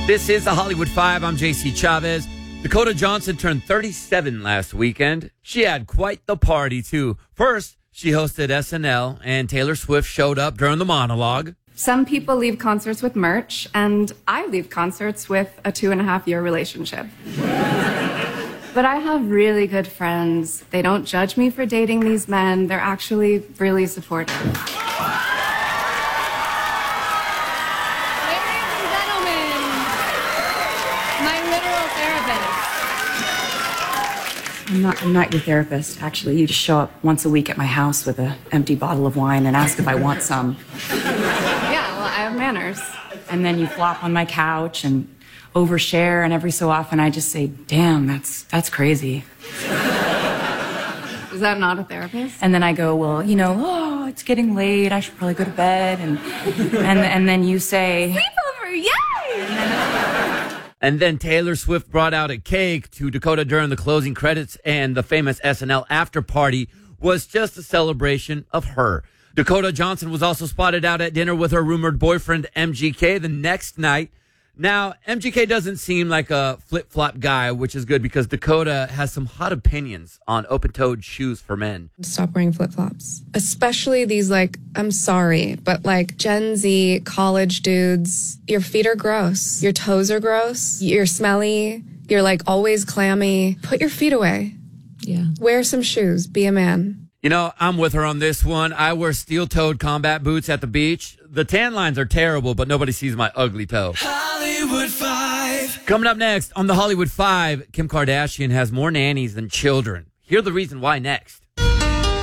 This is the Hollywood Five. I'm JC Chavez. Dakota Johnson turned 37 last weekend. She had quite the party, too. First, she hosted SNL, and Taylor Swift showed up during the monologue. Some people leave concerts with merch, and I leave concerts with a 2.5-year relationship. But I have really good friends. They don't judge me for dating these men. They're actually really supportive. Ladies and gentlemen, my literal therapist. I'm not your therapist, actually. You just show up once a week at my house with an empty bottle of wine and ask if I want some. Yeah, well, I have manners. And then you flop on my couch and overshare, and every so often I just say, damn, that's crazy. Is that not a therapist? And then I go, well, oh, it's getting late, I should probably go to bed. And then you say, Sleepover, yay! And then Taylor Swift brought out a cake to Dakota during the closing credits, and the famous SNL after party was just a celebration of her. Dakota Johnson was also spotted out at dinner with her rumored boyfriend, MGK, the next night. Now, MGK doesn't seem like a flip-flop guy, which is good because Dakota has some hot opinions on open-toed shoes for men. Stop wearing flip-flops. Especially these, I'm sorry, but Gen Z college dudes, your feet are gross. Your toes are gross. You're smelly. You're always clammy. Put your feet away. Yeah. Wear some shoes. Be a man. I'm with her on this one. I wear steel-toed combat boots at the beach. The tan lines are terrible, but nobody sees my ugly toe. Hollywood Five. Coming up next on the Hollywood Five, Kim Kardashian has more nannies than children. Hear the reason why next.